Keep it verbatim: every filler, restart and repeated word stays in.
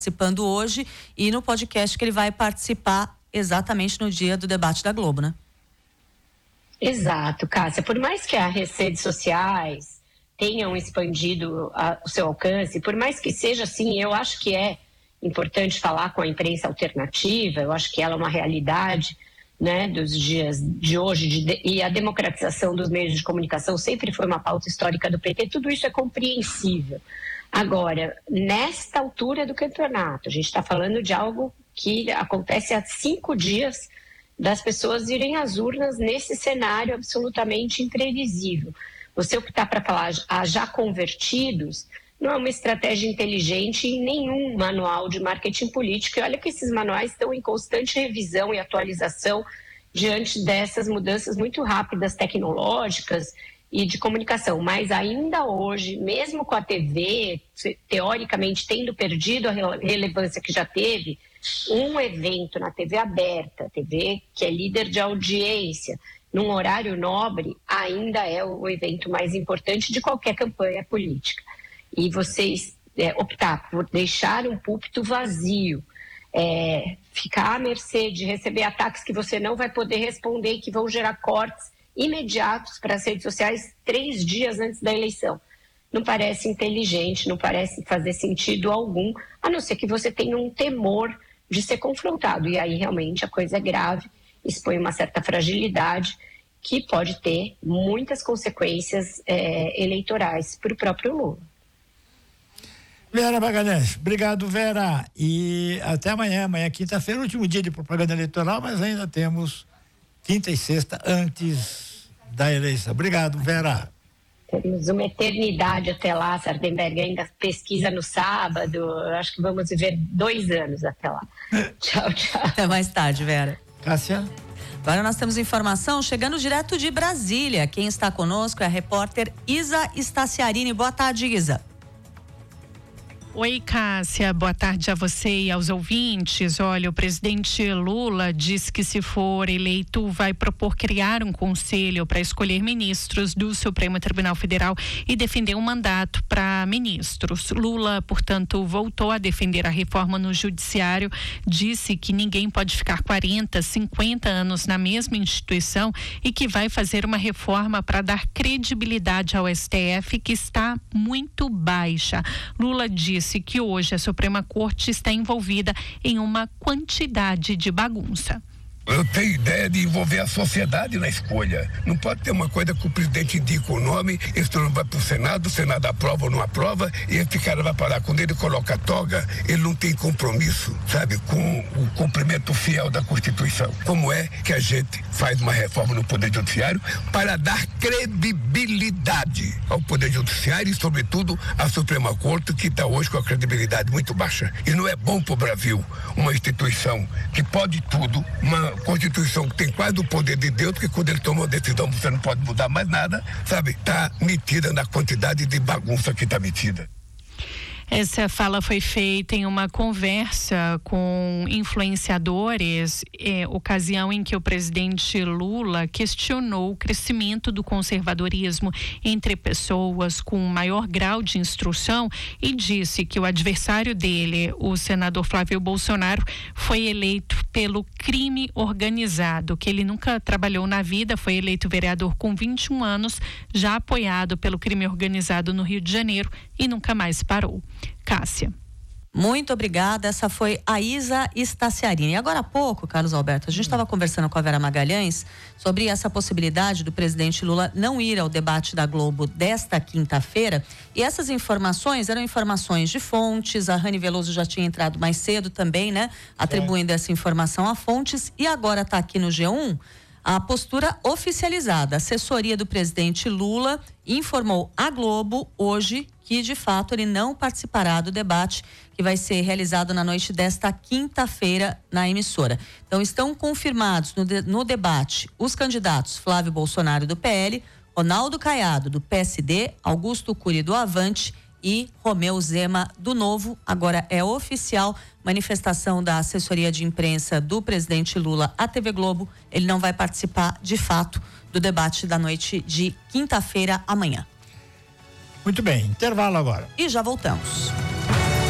participando hoje e no podcast que ele vai participar exatamente no dia do debate da Globo, né? Exato, Cássia. Por mais que as redes sociais tenham expandido a, o seu alcance, por mais que seja assim, eu acho que é importante falar com a imprensa alternativa, eu acho que ela é uma realidade, né, dos dias de hoje, de, e a democratização dos meios de comunicação sempre foi uma pauta histórica do P T, tudo isso é compreensível. Agora, nesta altura do campeonato, a gente está falando de algo que acontece há cinco dias das pessoas irem às urnas nesse cenário absolutamente imprevisível. Você optar para falar a já convertidos não é uma estratégia inteligente em nenhum manual de marketing político. E olha que esses manuais estão em constante revisão e atualização diante dessas mudanças muito rápidas tecnológicas e de comunicação. Mas ainda hoje, mesmo com a T V, teoricamente tendo perdido a relevância que já teve, um evento na T V aberta, T V que é líder de audiência, num horário nobre, ainda é o evento mais importante de qualquer campanha política. E vocês é, optar por deixar um púlpito vazio, é, ficar à mercê de receber ataques que você não vai poder responder e que vão gerar cortes imediatos para as redes sociais três dias antes da eleição. Não parece inteligente, não parece fazer sentido algum, a não ser que você tenha um temor de ser confrontado. E aí realmente a coisa é grave, expõe uma certa fragilidade que pode ter muitas consequências é, eleitorais para o próprio Lula. Vera Magalhães, obrigado, Vera, e até amanhã, amanhã é quinta-feira, último dia de propaganda eleitoral, mas ainda temos quinta e sexta antes da eleição. Obrigado, Vera. Temos uma eternidade até lá. Sardenberg ainda pesquisa no sábado, eu acho que vamos viver dois anos até lá. Tchau, tchau. Até mais tarde, Vera. Cássia. Agora nós temos informação chegando direto de Brasília. Quem está conosco é a repórter Isa Staciarini. Boa tarde, Isa. Oi, Cássia, boa tarde a você e aos ouvintes. Olha, o presidente Lula disse que, se for eleito, vai propor criar um conselho para escolher ministros do Supremo Tribunal Federal e defender um mandato para ministros. Lula, portanto, voltou a defender a reforma no judiciário, disse que ninguém pode ficar quarenta, cinquenta anos na mesma instituição e que vai fazer uma reforma para dar credibilidade ao S T F, que está muito baixa. Lula disse Disse que hoje a Suprema Corte está envolvida em uma quantidade de bagunça. Eu tenho ideia de envolver a sociedade na escolha. Não pode ter uma coisa que o presidente indica o nome, esse nome vai para o Senado, o Senado aprova ou não aprova, e esse cara vai parar. Quando ele coloca a toga, ele não tem compromisso, sabe, com o cumprimento fiel da Constituição. Como é que a gente faz uma reforma no Poder Judiciário para dar credibilidade ao Poder Judiciário e, sobretudo, à Suprema Corte, que está hoje com a credibilidade muito baixa. E não é bom para o Brasil uma instituição que pode tudo, uma Constituição que tem quase o poder de Deus, porque quando ele toma uma decisão você não pode mudar mais nada, sabe? Está metida na quantidade de bagunça que está metida. Essa fala foi feita em uma conversa com influenciadores, é, ocasião em que o presidente Lula questionou o crescimento do conservadorismo entre pessoas com maior grau de instrução e disse que o adversário dele, o senador Flávio Bolsonaro, foi eleito pelo crime organizado, que ele nunca trabalhou na vida, foi eleito vereador com vinte e um anos, já apoiado pelo crime organizado no Rio de Janeiro e nunca mais parou. Cássia. Muito obrigada, essa foi a Isa Staciarini. E agora há pouco, Carlos Alberto, a gente estava conversando com a Vera Magalhães sobre essa possibilidade do presidente Lula não ir ao debate da Globo desta quinta-feira, e essas informações eram informações de fontes. A Rani Veloso já tinha entrado mais cedo também, né? Atribuindo é. essa informação a fontes, e agora está aqui no G um a postura oficializada. A assessoria do presidente Lula informou à Globo hoje que, de fato, ele não participará do debate que vai ser realizado na noite desta quinta-feira na emissora. Então, estão confirmados no, de, no debate os candidatos Flávio Bolsonaro, do P L, Ronaldo Caiado, do P S D, Augusto Cury, do Avante, e Romeu Zema, do Novo. Agora é oficial, manifestação da assessoria de imprensa do presidente Lula à T V Globo. Ele não vai participar, de fato, do debate da noite de quinta-feira, amanhã. Muito bem, intervalo agora. E já voltamos.